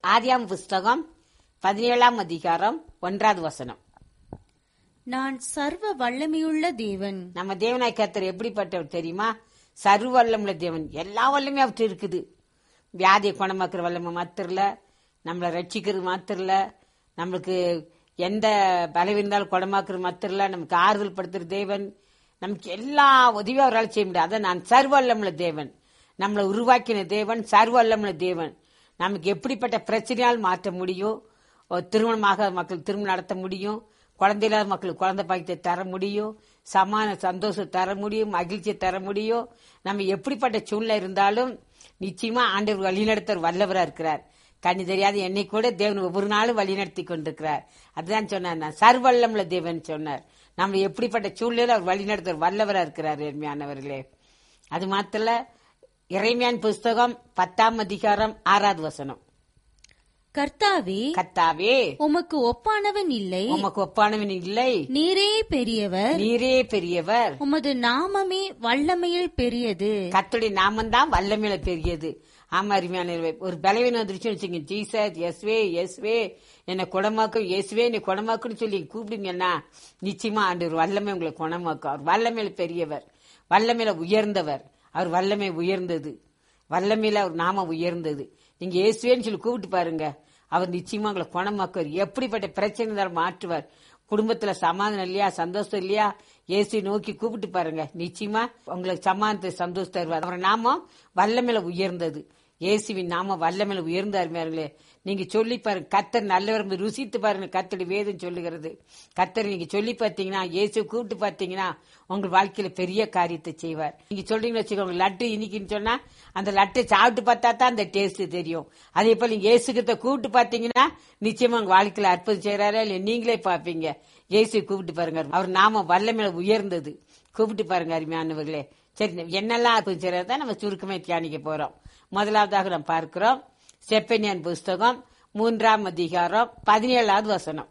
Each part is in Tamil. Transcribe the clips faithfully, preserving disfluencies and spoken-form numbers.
ஆதியாம் புஸ்தகம் பதினேழாம் அதிகாரம் ஒன்றாவது வசனம். நான் சர்வ வல்லமையுள்ள தேவன். நம்ம தேவனாய் கர்த்தர் எப்படிப்பட்டவர் தெரியுமா? சர்வ வல்லமுள்ள தேவன். எல்லா வல்லமே அவற்று இருக்குது. வியாதியை குணமாக்குற வல்லமை மாத்திரல, நம்மளை ரட்சிக்கிறது மாத்திரல, நம்மளுக்கு எந்த பலவீனம் இருந்தாலும் குணமாக்குறது மாத்திரல, நமக்கு ஆறுதல் படுத்துற தேவன். நமக்கு எல்லா உதவியும் அவரால் செய்ய முடியாது. அதான் நான் சர்வ வல்லமுள்ள தேவன். நம்மளை உருவாக்கின தேவன் சர்வ வல்லமுள்ள தேவன். நமக்கு எப்படிப்பட்ட பிரச்சனையால் மாற்ற முடியும். திருமணமாக மக்கள் திருமணம் நடத்த முடியும். குழந்தை இல்லாத மக்களுக்கு குழந்தை பாக்கியத்தை தர முடியும். சமான சந்தோஷம் தர முடியும். மகிழ்ச்சியை தர முடியும். நம்ம எப்படிப்பட்ட சூழ்நிலை இருந்தாலும் நிச்சயமா ஆண்டவர் வழிநடத்தர் வல்லவரா இருக்கிறார். கண்ணி தெரியாத என்னை கூட தேவன் ஒவ்வொரு நாளும் வழிநடத்தி கொண்டிருக்கிறார். அதுதான் சொன்னார், நான் சர்வல்லமுள்ள தேவன் சொன்னார். நம்ம எப்படிப்பட்ட சூழ்நிலையில் அவர் வழிநடத்தர் வல்லவரா இருக்கிறார். எளிமையானவர்களே, அது மாத்திர எரேமியாவின் புஸ்தகம் பத்தாம் அதிகாரம் ஆறாவது வசனம். கர்த்தாவே கர்த்தாவே உமக்கு ஒப்பானவன் இல்லை, உமக்கு ஒப்பானவன் இல்லை. நீரே பெரியவர், நீரே பெரியவர். உமது நாமமே வல்லமையில் பெரியது. கர்த்தருடைய நாமந்தான் வல்லமையில பெரியது. ஆமா, அருமையான ஒரு பலவீனம் வந்துருச்சுன்னு வச்சுங்க, ஜீசஸ் எஸ்வே எஸ்வே என்னை குணமாக்கும், இயேசுவே என்னை குணமாக்குன்னு சொல்லி கூப்பிடுங்கன்னா நிச்சயமா ஆண்டவர் வல்லமை உங்களை குணமாக்கும். அவர் வல்லமையில பெரியவர், வல்லமையில உயர்ந்தவர். அவர் வல்லமை உயர்ந்தது, வல்லமையில அவர் நாம உயர்ந்தது. நீங்க இயேசுவேன்னு சொல்லி கூப்பிட்டு பாருங்க, அவர் நிச்சயமா உங்களை குணமாக்குவார். எப்படிப்பட்ட பிரச்சனை இருந்தாலும் மாற்றுவார். குடும்பத்துல சமாதானம் இல்லையா, சந்தோஷம் இல்லையா, இயேசு நோக்கி கூப்பிட்டு பாருங்க, நிச்சயமா உங்களுக்கு சமாதானத்தை சந்தோஷம் தருவார். அவர் நாமம் வல்லமையில உயர்ந்தது. இயேசுவின் நாம வல்லமையில உயர்ந்தாருமே. நீங்க சொல்லி பாருங்க, கர்த்தர் நல்லவர் ருசித்து பாருங்க. கர்த்தருடைய வேதம் சொல்லுகிறது. கர்த்தர் நீங்க சொல்லி பார்த்தீங்கன்னா, இயேசு கூப்பிட்டு பார்த்தீங்கன்னா உங்க வாழ்க்கையில பெரிய காரியத்தை செய்வார். நீங்க சொல்றீங்கன்னு வச்சுக்கோங்க, லட்டு இனிக்குன்னு சொன்னா அந்த லட்டை சாப்பிட்டு பார்த்தா தான் அந்த டேஸ்ட் தெரியும். அதே போல நீங்க இயேசு கிட்ட கூப்பிட்டு பார்த்தீங்கன்னா நிச்சயமா உங்க வாழ்க்கையில அற்புதம் செய்யறாரா இல்ல நீங்களே பாப்பீங்க. இயேசு கூப்பிட்டு பாருங்க, அவர் நாம வல்லமையில உயர்ந்தது. கூப்பிட்டு பாருங்க அருமையானவர்களே. சரி, என்னெல்லாம் அற்புதம் செய்யறதா நம்ம சுருக்கமே தியானிக்க போறோம். முதலாவதாக நாம் பார்க்கிறோம் செப்பனியான் புஸ்தகம் மூன்றாம் அதிகாரம் பதினேழாவது வசனம்.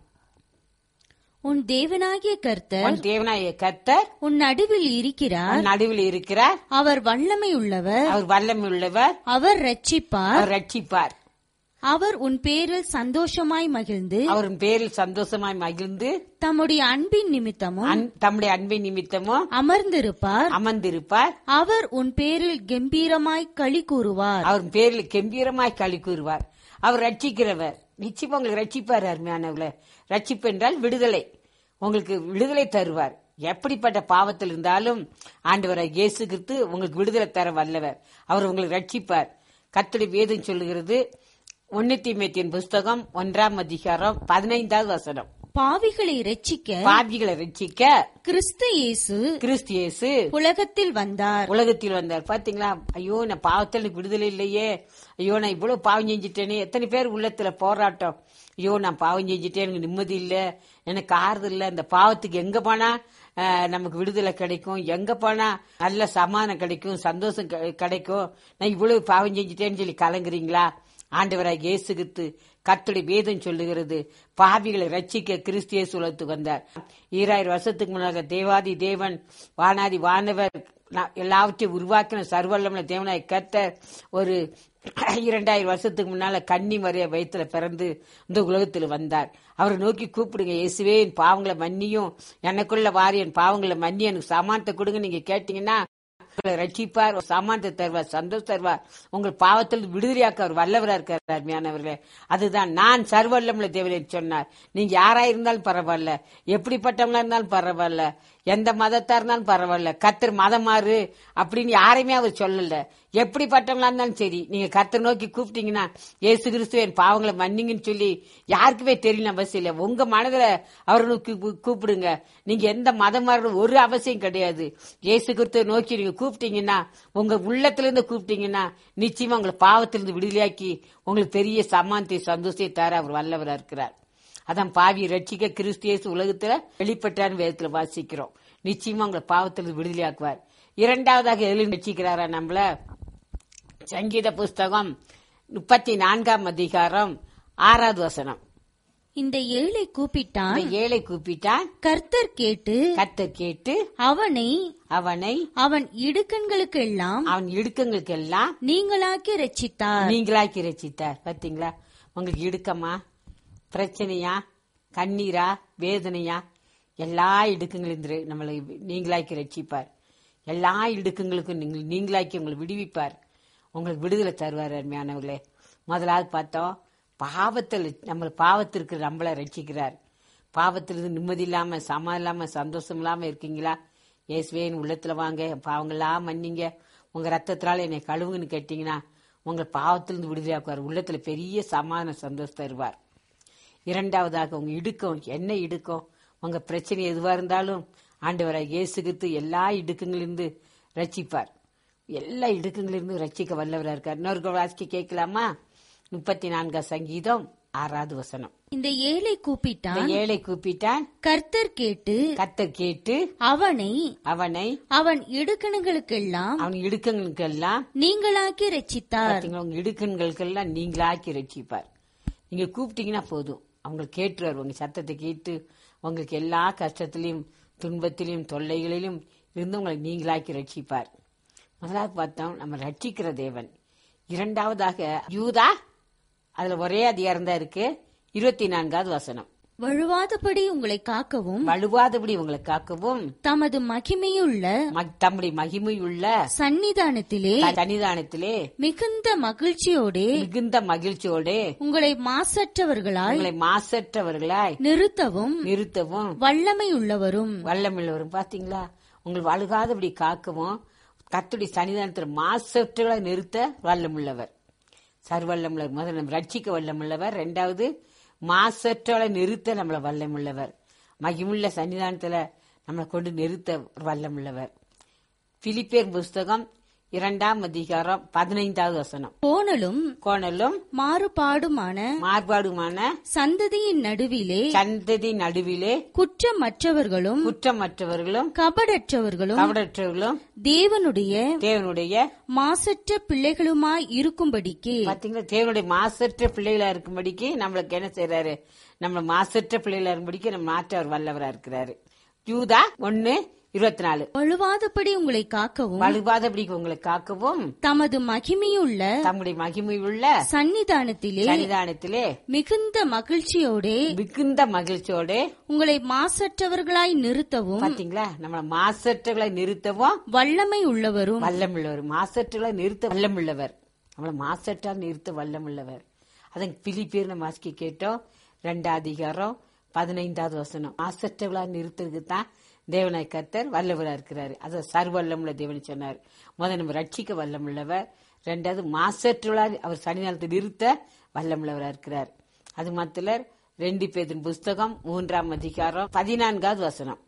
உன் தேவனாகிய கர்த்தர், உன் தேவனாகிய கர்த்தர் உன் நடுவில் இருக்கிறார், நடுவில் இருக்கிறார். அவர் வல்லமை உள்ளவர், அவர் வல்லமை உள்ளவர். அவர் ரட்சிப்பார், அவர் ரட்சிப்பார். அவர் உன் பேரில் சந்தோஷமாய் மகிழ்ந்து, அவர் பேரில் சந்தோஷமாய் மகிழ்ந்து தம்முடைய அன்பின் நிமித்தமும் தம்முடைய அன்பின் நிமித்தமும் அமர்ந்திருப்பார் அமர்ந்திருப்பார். அவர் உன் பேரில் கம்பீரமாய் களி கூறுவார், அவர் பேரில் கம்பீரமாய் களி கூறுவார். அவர் ரட்சிக்கிறவர். நிச்சயமா உங்களுக்கு ரட்சிப்பார். அருமையானவர்களே, ரட்சிப்பு என்றால் விடுதலை. உங்களுக்கு விடுதலை தருவார். எப்படிப்பட்ட பாவத்தில் இருந்தாலும் ஆண்டவராகிய இயேசு கிறிஸ்து உங்களுக்கு விடுதலை தர வல்லவர். அவர் உங்களுக்கு ரட்சிப்பார். கர்த்தருடைய வேதம் சொல்லுகிறது, ஒன்னு தீமோத்தேயுவின் புஸ்தகம் ஒன்றாம் அதிகாரம் பதினைந்தாவது வசனம். பாவிகளை ரட்சிக்க பாவிகளை ரட்சிக்க கிறிஸ்து இயேசு கிறிஸ்து இயேசு உலகத்தில் வந்தார் உலகத்தில் வந்தார். பாத்தீங்களா? ஐயோ, நான் பாவத்தில் எனக்கு விடுதலை இல்லையே, ஐயோ நான் இவ்வளவு பாவம் செஞ்சுட்டேனே. எத்தனை பேர் உள்ளத்துல போராட்டம், ஐயோ நான் பாவம் செஞ்சுட்டேன், எனக்கு நிம்மதி இல்ல, எனக்கு ஆறுதல் இல்ல. இந்த பாவத்துக்கு எங்க போனா நமக்கு விடுதலை கிடைக்கும், எங்க போனா நல்ல சமாதானம் கிடைக்கும், சந்தோஷம் கிடைக்கும், நான் இவ்வளவு பாவம் செஞ்சுட்டேன்னு சொல்லி கலங்குறீங்களா? ஆண்டவராக இயேசு கிறிஸ்து கர்த்தருடைய வேதம் சொல்லுகிறது, பாவிகளை ரட்சிக்க கிறிஸ்து இயேசு உலகத்துக்கு வந்தார். ஈராயிரம் வருஷத்துக்கு முன்னாக தேவாதி தேவன் வானாதி வானவர் எல்லாவற்றையும் உருவாக்கின சர்வல்லமுள்ள தேவனாய் கர்த்தர் ஒரு இரண்டாயிரம் வருஷத்துக்கு முன்னால கன்னி மரிய வயிற்றுல பிறந்து இந்த உலகத்தில் வந்தார். அவரை நோக்கி கூப்பிடுங்க, இயேசுவே என் பாவங்களை மன்னியும், எனக்குள்ள வாரி என் பாவங்களை மன்னி எனக்கு சமானத்தை கொடுங்க. நீங்க கேட்டீங்கன்னா ரட்சிப்பார், சமானத்தை தருவார், சந்தோஷம் தருவார், உங்கள் பாவத்தில் விடுதலையாக்க அவர் வல்லவரா இருக்கார். அருமையானவர்களே, அதுதான் நான் சர்வல்லமுள்ள தேவன் சொன்னார். நீங்க யாரா இருந்தாலும் பரவாயில்ல, எப்படிப்பட்டவங்களா இருந்தாலும் பரவாயில்ல, எந்த மதத்தா இருந்தாலும் பரவாயில்ல, கர்த்தர் மதம் மாறு அப்படின்னு யாரையுமே அவர் சொல்லல. எப்படிப்பட்டவங்களா இருந்தாலும் சரி, நீங்க கர்த்தர் நோக்கி கூப்பிட்டீங்கன்னா, இயேசு கிறிஸ்துவ என் பாவங்களை மன்னிங்கன்னு சொல்லி யாருக்குமே தெரியல அவசியம் இல்ல. உங்க மனதுல அவரை நோக்கி கூப்பிடுங்க. நீங்க எந்த மதம் மாற ஒரு அவசியம் கிடையாது. இயேசு கிறிஸ்துவ நோக்கி நீங்க கூப்பிட்டீங்கன்னா, உங்க உள்ளத்துல இருந்து கூப்பிட்டீங்கன்னா நிச்சயமா உங்களை பாவத்திலிருந்து விடுதலையாக்கி உங்களுக்கு பெரிய சமானத்தை சந்தோஷத்தை தர அவர் வல்லவரா இருக்கிறார். அதான் பாவி ரட்சிக்க கிறிஸ்து இயேசு உலகத்துல வெளிப்பட்டான்னு வேதத்துல வாசிக்கிறோம். நிச்சயமா உங்களை பாவத்திலிருந்து விடுதலையாக்குவார். இரண்டாவதாக எதிலும் ரட்சிக்கிறாரா நம்மள? சங்கீத புஸ்தகம் முப்பத்தி நான்காம் அதிகாரம் ஆறாவது வசனம். இந்த ஏழை கூப்பிட்டான், ஏழை கூப்பிட்டான், கர்த்தர் கேட்டு கர்த்தர் கேட்டு அவனை அவனை அவன் இடுக்கண்களுக்கெல்லாம் அவன் இடுக்கங்களுக்கெல்லாம் நீங்களாக்கி ரட்சித்தார் நீங்களாக்கி ரட்சித்தார். பாத்தீங்களா? உங்களுக்கு இடுக்கமா, பிரச்சனையா, கண்ணீரா, வேதனையா, எல்லா இடுக்கங்களும் நம்மளை நீங்களாக்கி ரட்சிப்பார். எல்லா இடுக்கங்களுக்கும் நீங்கள் நீங்களாக்கி உங்களை விடுவிப்பார். உங்களுக்கு விடுதலை தருவார். அருமையானவர்களே, முதலாவது பார்த்தோம், பாவத்தில் நம்ம பாவத்திற்கு நம்மளை ரட்சிக்கிறார். பாவத்திலிருந்து நிம்மதி இல்லாம, சமா இல்லாம, சந்தோஷம் இல்லாம இருக்கீங்களா? இயேசுவேன் உள்ளத்துல வாங்க, பாவங்கள்லாம் மன்னிங்க, உங்க ரத்தத்தினால என்னை கழுவுன்னு கேட்டீங்கன்னா உங்களை பாவத்திலிருந்து விடுதலையாக்குவார். உள்ளத்துல பெரிய சமாதான சந்தோஷம் தருவார். இரண்டாவதாக, உங்க இடுக்கம் என்ன இடுக்கம், உங்க பிரச்சனை எதுவா இருந்தாலும் ஆண்டவராய் இயேசு கிறிஸ்து எல்லா இடுக்கங்களிலிருந்து ரட்சிப்பார். எல்லா இடுக்கங்களிலிருந்து ரட்சிக்க வல்லவராக இருக்கார். இன்னொரு வாசிக்க கேட்கலாமா? முப்பத்தி நான்காம் சங்கீதம் ஆறாவது வசனம். இந்த ஏழை கூப்பிட்டான், ஏழை கூப்பிட்டான், கர்த்தர் கேட்டு கர்த்தர் கேட்டு அவனை அவனை அவன் இடுக்கணுகளுக்கெல்லாம் அவன் இடுக்கங்களுக்கெல்லாம் நீங்களாக்கி ரட்சித்தார். உங்க இடுக்கண்களுக்கெல்லாம் நீங்களாக்கி ரட்சிப்பார். நீங்க கூப்பிட்டீங்கன்னா போதும், அவங்க கேட்டுருவார். உங்க சத்தத்தை கேட்டு உங்களுக்கு எல்லா கஷ்டத்திலையும் துன்பத்திலையும் தொல்லைகளிலும் இருந்து உங்களை நீங்களாக்கி ரட்சிப்பார். முதலாவது பார்த்தோம், நம்ம ரட்சிக்கிற தேவன். இரண்டாவதாக யூதா, அதுல ஒரே அதிகாரம் தான் இருக்கு. இருபத்தி நான்காவது வசனம். வழுவாதபடி உங்களை காக்கவும் வழுவாதபடி உங்களை காக்கவும் தமது மகிமையுள்ள தம்முடைய மகிமையுள்ள சன்னிதானத்திலே சன்னிதானத்திலே மிகுந்த மகிழ்ச்சியோடே மிகுந்த மகிழ்ச்சியோடே உங்களை மாசற்றவர்களாய் உங்களை மாசற்றவர்களாய் நிறுத்தவும் நிறுத்தவும் வல்லமையுள்ளவரும் வல்லமையுள்ளவரும். பாத்தீங்களா, உங்களை வழுகாதபடி காக்கவும் கர்த்தருடைய சன்னிதானத்தில் மாசற்றவர்களாய் நிறுத்த வல்லமுள்ளவர், சர்வல்லமுள்ளவர். முதல்ல நம்ம ரட்சிக்க வல்லமுள்ளவர். ரெண்டாவது மாசற்றவளை நிறுத்த நம்மளை வல்லமுள்ளவர். மகிமுள்ள சன்னிதானத்துல நம்மளை கொண்டு நிறுத்த வல்லமுள்ளவர். பிலிப்பியர் புஸ்தகம் இரண்டாம் அதிகாரம் பதினைந்தாவது வசனம். கோணலும் கோணலும் மாறுபாடுமான மாறுபாடுமான சந்ததியின் நடுவிலே சந்ததி நடுவிலே குற்றமற்றவர்களும் குற்றமற்றவர்களும் கபடற்றவர்களும் கபடற்றவர்களும் தேவனுடைய தேவனுடைய மாசற்ற பிள்ளைகளுமாய் இருக்கும்படிக்கு. பாத்தீங்களா, தேவனுடைய மாசற்ற பிள்ளைகளா இருக்கும்படிக்கு நம்மளுக்கு என்ன செய்யறாரு? நம்ம மாசற்ற பிள்ளைகளா இருக்கும்படிக்கு நம்ம மாற்ற அவர் வல்லவரா இருக்கிறாரு. யூதா ஒன்னு இருபத்தி நாலு. வழுவாதபடி உங்களை காக்கவும் வழுவாதபடி உங்களை காக்கவும் தமது மகிமையுள்ள தம்முடைய மகிமையுள்ள சன்னிதானத்திலே சன்னிதானத்திலே மிகுந்த மகிழ்ச்சியோடே மிகுந்த மகிழ்ச்சியோட உங்களை மாசற்றவர்களாய் நிறுத்தவும். பாத்தீங்களா, நம்ம மாசற்றவர்களை நிறுத்தவும் வல்லமை உள்ளவரும் வல்லமுள்ளவர். மாசற்றவர்களை நிறுத்த வல்லமுள்ளவர், நம்மளை மாசற்றால் நிறுத்த வல்லமுள்ளவர். அதன் பிலிப்பியர் நம்ம வாசிக்க கேட்டோம். ரெண்டாம் அதிகாரம் பதினைந்தாவது வசனம். மாசற்றவர்களா நிறுத்துறதுக்கு தான் தேவனாய் கர்த்தர் வல்லவரா இருக்கிறாரு. அது சர்வல்லமுள்ள தேவன் சொன்னார். முதல் நம்ம ரட்சிக்க வல்லமுள்ளவர். ரெண்டாவது மாசற்றவளா அவர் சன்னிதானத்தை நிறுத்த வல்லமுள்ளவரா இருக்கிறார். அது மாத்திர ரெண்டு பேரின் புஸ்தகம் மூன்றாம் அதிகாரம் பதினான்காவது வசனம்.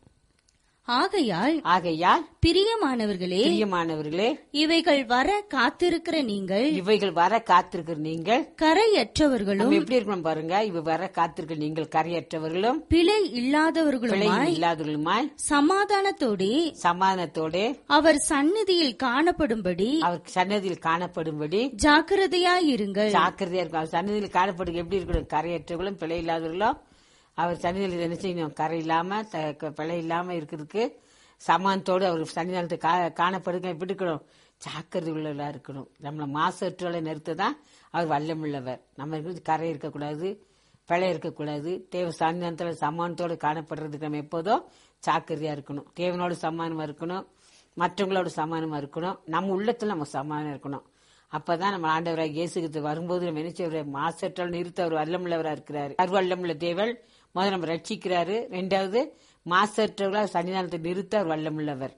ஆகையால் ஆகையால் பிரியமானவர்களே பிரியமானவர்களே இவைகள் வர காத்திருக்கிற நீங்கள் இவைகள் வர காத்திருக்கிற நீங்கள் கரையற்றவர்களும் எப்படி இருக்கணும் பாருங்க. இவை வர காத்திருக்கிற நீங்கள் கரையற்றவர்களும் பிழை பிழை இல்லாதவர்களுமாய் இல்லாதவர்களுமாய் சமாதானத்தோடே சமாதானத்தோட அவர் சந்நிதியில் காணப்படும்படி அவர் சன்னதியில் காணப்படும்படி ஜாக்கிரதையாயிருங்கள். ஜாக்கிரதையா இருக்கும். அவர் சன்னதியில் காணப்படுங்க எப்படி இருக்கணும்? கரையற்றவர்களும் பிழை இல்லாதவர்களும் அவர் சன்னிதியில் என்ன செய்யணும்? கரை இல்லாம பிழை இல்லாம இருக்கிறதுக்கு சமானத்தோடு அவர் சன்னிதானத்தை காணப்படுங்க எப்படி இருக்கணும்? ஜாக்கிரதை உள்ளவர்களா இருக்கணும். நம்மளை மாசற்றவளை நிறுத்ததான் அவர் வல்லமுள்ளவர். நம்ம இருக்கிறது கரை இருக்கக்கூடாது, பிழை இருக்கக்கூடாது. தேவ சன்னிதானத்துல சமானத்தோடு காணப்படுறதுக்கு நம்ம எப்போதும் ஜாக்கிரதையா இருக்கணும். தேவனோட சமானமா இருக்கணும், மற்றவங்களோட சமானமா இருக்கணும், நம்ம உள்ளத்துல நம்ம சமானம் இருக்கணும். அப்பதான் நம்ம ஆண்டவராக இயேசுக்கு வரும்போது நம்ம என்ன செய்ய மாசற்றால் நிறுத்த அவர் வல்லமுள்ளவரா இருக்கிறாரு. வல்லமுள்ள தேவன் முதல்ல நம்ம ரட்சிக்கிறாரு. ரெண்டாவது மாசற்றவர்களா சன்னிதானத்தை நிறுத்த அவர் வல்லமுள்ளவர்.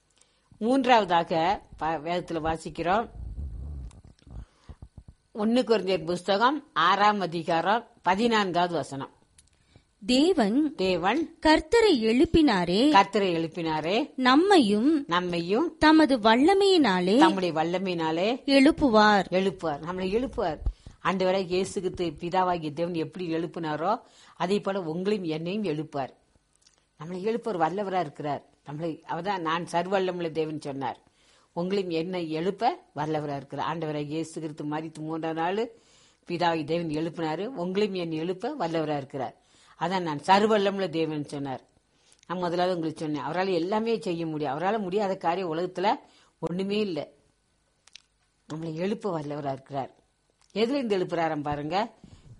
மூன்றாவதாக வேதத்துல வாசிக்கிறோம். ஒன்னு கொரிந்தியர் புஸ்தகம் ஆறாம் அதிகாரம் பதினான்காவது வசனம். தேவன் தேவன் கர்த்தரை எழுப்பினாரே கர்த்தரை எழுப்பினாரே நம்மையும் நம்மையும் தமது வல்லமையினாலே தம்முடைய வல்லமையினாலே எழுப்புவார் எழுப்புவார். நம்மளை எழுப்புவார். ஆண்டவரை இயேசுக்கு பிதாவாகிய தேவன் எப்படி எழுப்பினாரோ அதே போல உங்களையும் என்னையும் எழுப்பார். நம்மளை எழுப்பவர் வல்லவரா இருக்கிறார். நம்மளை அவதான் நான் சர்வல்லமுள்ள தேவன் சொன்னார். உங்களையும் என்னை எழுப்ப வல்லவரா இருக்கிறார். ஆண்டவரை இயேசு கிறிஸ்து மரித்து மூன்றாம் நாள் பிதாவாகிய தேவன் எழுப்பினாரு. உங்களையும் என்னை எழுப்ப வல்லவரா இருக்கிறார். அதான் நான் சர்வல்லமுள்ள தேவன் சொன்னார். நான் முதலாவது உங்களுக்கு சொன்னேன், அவரால் எல்லாமே செய்ய முடியும். அவரால் முடியாத காரியம் உலகத்துல ஒண்ணுமே இல்லை. நம்மளை எழுப்ப வல்லவரா இருக்கிறார். எதுல இருந்து எழுப்புறாராம் பாருங்க.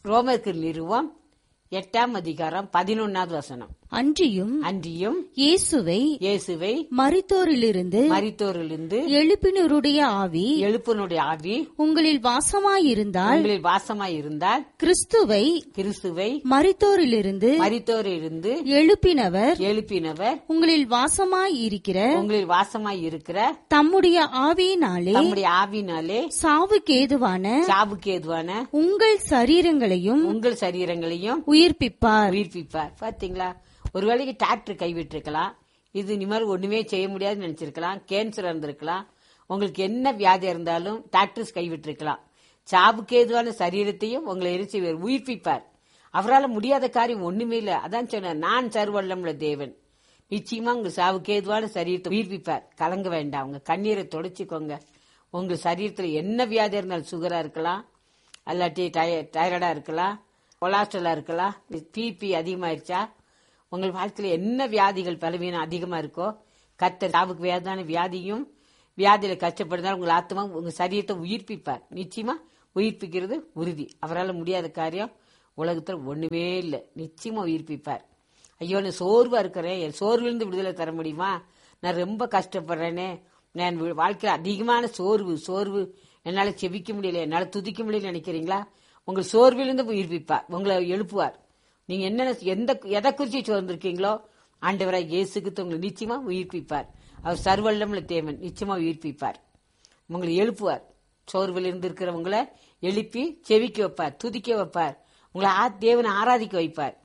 ரோமருக்கு நிறுவம் எட்டாம் அதிகாரம் பதினொன்னாவது வசனம். அன்றியும் அன்றியும் இயேசுவை இயேசுவை மரித்தோரிலிருந்து மரித்தோரிலிருந்து எழுப்பினருடைய ஆவி எழுப்பினுடைய ஆவி உங்களில் வாசமாயிருந்தால் உங்களில் வாசமாய் இருந்தால் கிறிஸ்துவை கிறிஸ்துவை மரித்தோரிலிருந்து மரித்தோரிலிருந்து எழுப்பினவர் எழுப்பினவர் உங்களில் வாசமாய் இருக்கிற உங்களில் வாசமாய் இருக்கிற தம்முடைய ஆவியினாலே தம்முடைய ஆவினாலே சாவுக்கு ஏதுவான சாவுக்கு ஏதுவான உங்கள் சரீரங்களையும் உங்கள் சரீரங்களையும் உயிர்ப்பிப்பார். உயிர்ப்பிப்பார். பாத்தீங்களா, ஒரு வேளைக்கு டாக்டர் கைவிட்டிருக்கலாம், இது இனிமேல் ஒண்ணுமே செய்ய முடியாதுன்னு நினைச்சிருக்கலாம், கேன்சர் இருந்திருக்கலாம், உங்களுக்கு என்ன வியாதி இருந்தாலும் டாக்டர்ஸ் கைவிட்டிருக்கலாம். சாவுக்கு ஏதுவான சரீரத்தையும் உங்களை எரிச்சு உயிர்ப்பிப்பார். அவரால் முடியாத காரியம் ஒண்ணுமே இல்ல. அதான் சொன்னார், நான் சர்வல்லமுள்ள தேவன். நிச்சயமா உங்க சாவுக்கு ஏதுவான சரீரத்தை உயிர்ப்பிப்பார். கலங்க வேண்டாம், உங்க கண்ணீரை தொடச்சிக்கோங்க. உங்க சரீரத்துல என்ன வியாதி இருந்தாலும், சுகரா இருக்கலாம், அல்லாட்டி டைராய்டா இருக்கலாம், கொலாஸ்ட்ரலா இருக்கலாம், பிபி அதிகமாயிருச்சா, உங்கள் வாழ்க்கையில என்ன வியாதிகள் பலவீனம் அதிகமா இருக்கோ, கர்த்தர் சாவுக்கு வேதான வியாதியும் வியாதியில கஷ்டப்படுறதால உங்கள் ஆத்மா உங்க சரீரத்தை உயிர்ப்பிப்பார். நிச்சயமா உயிர்ப்பிக்கிறது உறுதி. அவரால் முடியாத காரியம் உலகத்துல ஒண்ணுமே இல்லை. நிச்சயமா உயிர்ப்பிப்பார். ஐயோ, நான் சோர்வா இருக்கிறேன், என் சோர்விலிருந்து விடுதலை தர முடியுமா, நான் ரொம்ப கஷ்டப்படுறேனே, நான் வாழ்க்கையில அதிகமான சோர்வு சோர்வு என்னால செபிக்க முடியல, என்னால துதிக்க முடியல நினைக்கிறீங்களா? உங்கள் சோர்விலிருந்து உயிர்ப்பிப்பார், உங்களை எழுப்புவார். நீங்க என்ன எந்த எதை குறிச்சு சோர்ந்திருக்கீங்களோ ஆண்டவராய் இயேசுக்கு உங்களை நிச்சயமா உயிர்ப்பிப்பார். அவர் சர்வல்லமுள்ள தேவன், நிச்சயமா உயிர்ப்பிப்பார், உங்களை எழுப்புவார். சோர்வில் இருந்து இருக்கிறவங்களை எழுப்பி செவிக்க வைப்பார், துதிக்க வைப்பார், உங்களை தேவனை ஆராதிக்க வைப்பார்.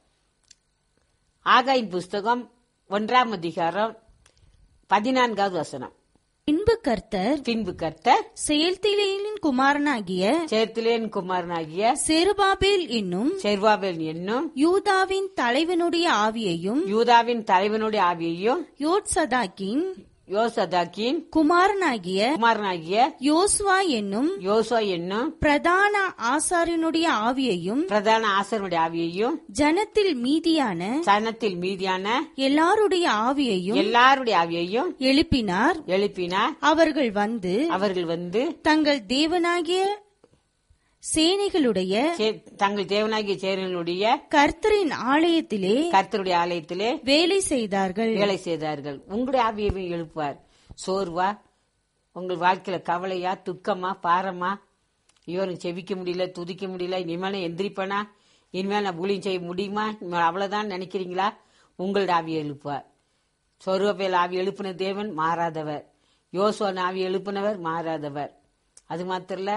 ஆகாயின் புஸ்தகம் ஒன்றாம் அதிகாரம் பதினான்காவது வசனம். பின்பு கர்த்தர் பின்பு கர்த்தர் செயல்திலேயின் குமாரனாகிய செயல்திலேயின் குமாரனாகிய செருபாபேல் என்னும் செருபாபேல் என்னும் யூதாவின் தலைவனுடைய ஆவியையும் யூதாவின் தலைவனுடைய ஆவியையும் யோத்சதாக்கின் யோசதாக்கின் குமாரனாகிய குமாரனாகிய யோசுவா என்னும் யோசுவா என்னும் பிரதான ஆசாரியனுடைய ஆவியையும் பிரதான ஆசாரியனுடைய ஆவியையும் ஜனத்தில் மீதியான சனத்தில் மீதியான எல்லாருடைய ஆவியையும் எல்லாருடைய ஆவியையும் எழுப்பினார் எழுப்பினார். அவர்கள் வந்து அவர்கள் வந்து தங்கள் தேவனாகிய சேனைகளுடைய தங்கள் தேவனாகிய சேனைகளுடைய கர்த்தரின் ஆலயத்திலே கர்த்தருடைய ஆலயத்திலே வேலை செய்தார்கள் வேலை செய்தார்கள். உங்களுடைய ஆவியை எழுப்புவார். சோர்வா, உங்கள் வாழ்க்கையில கவலையா, துக்கமா, பாரமா, இவருக்கு செவிக்க முடியல, துதிக்க முடியல, இனிமேல எந்திரிப்பனா, இனிமேல் நான் ஊழியம் செய்ய முடியுமா, இனிமேல் அவ்வளவுதான் நினைக்கிறீங்களா? உங்களுடைய ஆவியை எழுப்புவார். சொருபேல் ஆவி எழுப்பின தேவன் மாறாதவர். யோசுவா ஆவி எழுப்பினவர் மாறாதவர். அது மாத்திரல,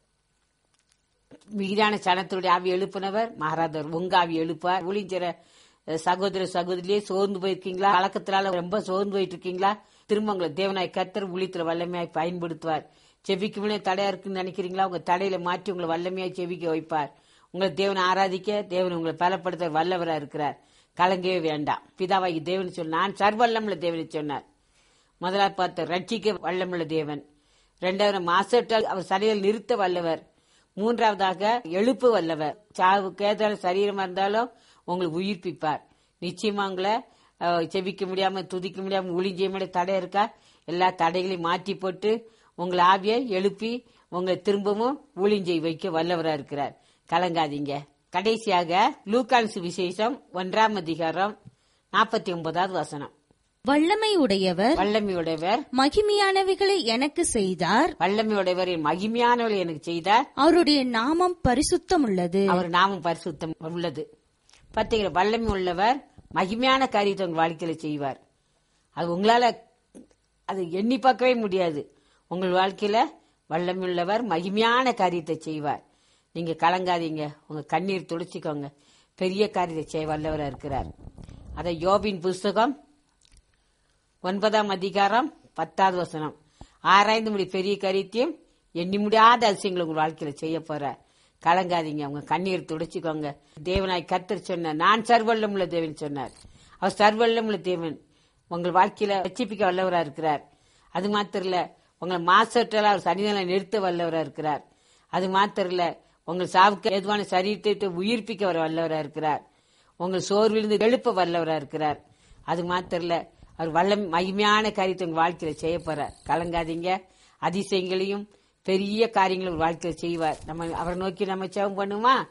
மீதான சனத்துடைய ஆவி எழுப்பினவர் மாறாதவர். உங்க ஆவி எழுப்பார். ஊழியர சகோதர சகோதரியே சோர்ந்து போயிருக்கீங்களா? கலக்கத்தினால ரொம்ப சோர்ந்து போயிட்டு இருக்கீங்களா? திரும்ப உங்களை தேவனாய் கர்த்தர் ஊழியத்துல வல்லமையாய் பயன்படுத்துவார். செவிக்குமே தடையா இருக்குன்னு நினைக்கிறீங்களா? உங்க தடையில மாற்றி உங்களை வல்லமையாய் செவிக்க வைப்பார். உங்களை தேவனை ஆராதிக்க தேவன் உங்களை பலப்படுத்த வல்லவரா இருக்கிறார். கலங்கவே வேண்டாம். பிதாவாகி தேவன் சொன்ன, நான் சர்வல்லமுள்ள தேவனை சொன்னார். முதலாவது பார்த்த ரட்சிக்க வல்லமுள்ள தேவன். இரண்டாவது மாசட்டால் அவர் சரையில் நிறுத்த வல்லவர். மூன்றாவதாக எழுப்பு வல்லவர். சாவு கேதான சரீரமா இருந்தாலும் உங்களுக்கு உயிர்ப்பிப்பார். நிச்சயமா உங்களை செவிக்க முடியாம துதிக்க முடியாம ஊழியம் முடிய தடை இருக்கா? எல்லா தடைகளையும் மாற்றி போட்டு உங்களை ஆவியை எழுப்பி உங்களை திரும்பவும் ஊழியம் செய்ய வைக்க வல்லவரா இருக்கிறார். கலங்காதீங்க. கடைசியாக லூக்கான் சுவிசேஷம் ஒன்றாம் அதிகாரம் நாற்பத்தி ஒன்பதாவது வசனம். வல்லமை உடையவர் வல்லமை உடையவர் மகிமையானவைகளை எனக்கு செய்தார். வல்லமை உடையவர் மகிமையானவர்களை எனக்கு செய்தார். அவருடைய நாமம் பரிசுத்தம் உள்ளது. அவர் நாமம் பரிசுத்தம் உள்ளது. பாத்தீங்களா, வல்லமை உள்ளவர் மகிமையான காரியத்தை உங்க வாழ்க்கையில செய்வார். அது உங்களால அது எண்ணி பார்க்கவே முடியாது. உங்கள் வாழ்க்கையில வல்லமை உள்ளவர் மகிமையான காரியத்தை செய்வார். நீங்க கலங்காதீங்க. உங்க கண்ணீர் துடைச்சிக்கோங்க. பெரிய காரியத்தை செய்ய வல்லவரா இருக்கிறார். அதை யோபின் புஸ்தகம் ஒன்பதாம் அதிகாரம் பத்தாவது வசனம். ஆராய்ந்து முடி பெரிய காரியத்தையும் எண்ணி முடியாத அதிசயங்களை உங்க வாழ்க்கையில செய்ய போற. கலங்காதீங்க. உங்க கண்ணீர் துடைச்சிக்கோங்க. தேவனாய் கர்த்தர் சொன்னார், நான் சர்வல்லமுள்ள தேவன் சொன்னார். அவர் சர்வல்லமுள்ள தேவன் உங்கள் வாழ்க்கையில ரட்சிப்பிக்க வல்லவரா இருக்கிறார். அது மாத்திரம் இல்ல, உங்களை மாசற்றலா அவர் சனிதனை நிறுத்த வல்லவரா இருக்கிறார். அது மாத்திரம் இல்ல, உங்கள் சாவுக்கு ஏதுவான சரீரத்தை உயிர்ப்பிக்க வர வல்லவரா இருக்கிறார். உங்கள் சோர்விலிருந்து எழுப்ப வல்லவரா இருக்கிறார். அது மாத்திரம் இல்ல, அவர் வல்லம் மகிமையான காரியத்தை உங்க வாழ்க்கையில செய்ய போறார். கலங்காதீங்க. அதிசயங்களையும் பெரிய காரியங்களும் வாழ்க்கையில செய்வார். நம்ம அவரை நோக்கி நம்ம ஜெபம் பண்ணுமா?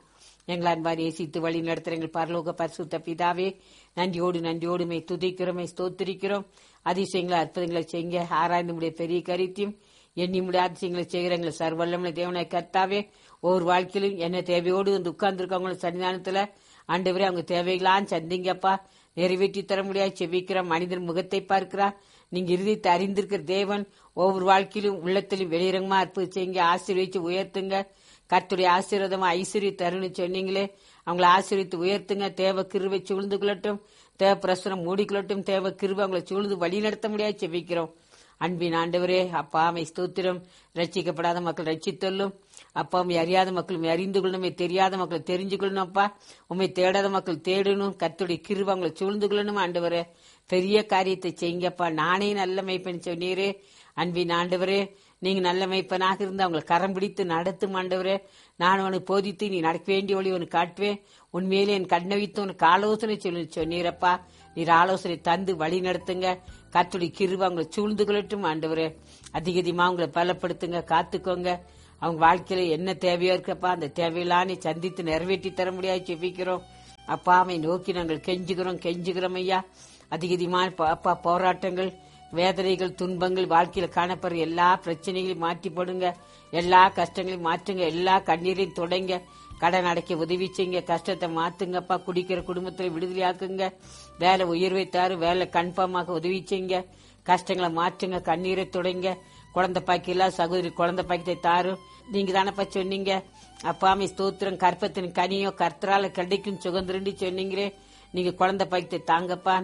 எங்கள் அன்பார் ஏசித்து வழி நடத்துகிற எங்கள் பரலோக பரிசுத்த பிதாவே, நன்றியோடு நன்றியோடு மே துதிக்கிறோம், மே ஸ்தோத்திரிக்கிறோம். அதிசயங்களை அற்புதங்களை செய்ய ஆராய்ந்து முடிய பெரிய கருத்தையும் எண்ணி முடியாத அதிசயங்களை செய்கிற எங்களை சர்வல்லமுள்ள தேவனாய் கர்த்தாவே, ஒவ்வொரு வாழ்க்கையிலும் என்ன தேவையோடு வந்து உட்கார்ந்துருக்கவங்களும் சன்னிதானத்துல ஆண்டவரே அவங்க தேவைகளான்னு சந்திங்கப்பா, நிறைவேற்றி தர முடியாது செவிக்கிற மனிதன் முகத்தை பார்க்கிறார். நீங்க இறுதித்து அறிந்திருக்கிற தேவன் ஒவ்வொரு வாழ்க்கையிலும் உள்ளத்திலும் வெளியிறங்கமா அற்புதம் செய்யுங்க, ஆசீர்வதிச்சு உயர்த்துங்க. கர்த்தருடைய ஆசீர்வாதமா ஐஸ்வர்ய தருணு சொன்னீங்களே, அவங்களை ஆசீர்வித்து உயர்த்துங்க. தேவ கிருவை சூழ்ந்து கொள்ளட்டும், தேவ பிரசுரம் மூடிக்கொள்ளட்டும். தேவ கிருவை அவங்களை சூழ்ந்து வழி நடத்த முடியாது செவிக்கிறோம். அன்பின் ஆண்டவரே அப்பா, அமை ஸ்தோத்திரம். ரட்சிக்கப்படாத மக்கள் ரட்சித்தொல்லும் அப்பா, உண்மை அறியாத மக்கள் அறிந்து கொள்ளணும், தெரியாத மக்கள் தெரிஞ்சு கொள்ளணும். அப்பா, உண்மை தேடாத மக்கள் தேடணும். கர்த்தருடைய கிருபை அவங்களை சூழ்ந்து கொள்ளணும். ஆண்டவரே பெரிய காரியத்தை செய்யுங்கப்பா. நானே நல்ல மெய்ப்பன் சொன்னீரே. அன்பின் ஆண்டவரே, நீங்க நல்ல மெய்ப்பனாக இருந்து அவங்களை கரம் பிடித்து நடத்தும் ஆண்டவரே. நான் உனக்கு போதித்து நீ நடக்க வேண்டிய ஒளி உனக்கு காட்டுவேன். உண்மையிலே என் கண்ணை வைத்து உனக்கு ஆலோசனை சொல்லி சொன்னீரப்பா. நீர் ஆலோசனை தந்து வழி நடத்துங்க. கர்த்தருடைய கிருபை அவங்களை சூழ்ந்து கொள்ளட்டும் ஆண்டவரே. அதிக அதிகமா அவங்களை பலப்படுத்துங்க, காத்துக்கோங்க. அவங்க வாழ்க்கையில என்ன தேவையோ இருக்கப்பா, அந்த தேவையெல்லாம் நீ சந்தித்து நிறைவேற்றி தர முடியாது செபிக்கிறோம். அப்பாவை நோக்கி நாங்கள் கெஞ்சுகிறோம் கெஞ்சுகிறோம் ஐயா. அதிக அதிகமான அப்பா போராட்டங்கள், வேதனைகள், துன்பங்கள், வாழ்க்கையில காணப்படுற எல்லா பிரச்சனைகளையும் மாற்றி போடுங்க. எல்லா கஷ்டங்களையும் மாற்றுங்க. எல்லா கண்ணீரையும் தொடங்க. கடன் அடைக்க உதவி செய்யுங்க. கஷ்டத்தை மாத்துங்கப்பா. குடிக்கிற குடும்பத்துல விடுதலையாக்குங்க. வேலை உயர்வை தாரு, வேலை கன்ஃபார்மாக உதவி செய்யுங்க. கஷ்டங்களை மாற்றுங்க. கண்ணீரை தொடங்க. குழந்தை பாக்கியில சகோதரி குழந்தை பாக்கியத்தை தாரு. நீங்க தானப்பா சொன்னீங்க, அப்பாமே ஸ்தோத்திரம், கற்பத்தின் கனியோ கர்த்தரால கிடைக்கும் சுகந்திரண்டி சொன்னீங்களே. நீங்க குழந்தை பாக்கியத்தை தாங்கப்பா.